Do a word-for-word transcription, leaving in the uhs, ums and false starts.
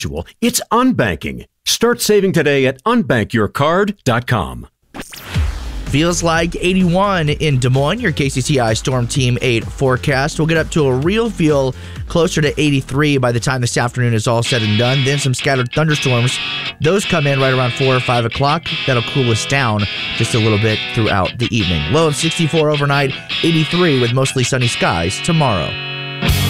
It's unbanking. Start saving today at unbank your card dot com. Feels like eighty-one in Des Moines, your K C C I Storm Team eight forecast. We'll get up to a real feel closer to eighty-three by the time this afternoon is all said and done. Then some scattered thunderstorms. Those come in right around four or five o'clock. That'll cool us down just a little bit throughout the evening. Low of sixty-four overnight, eighty-three with mostly sunny skies tomorrow.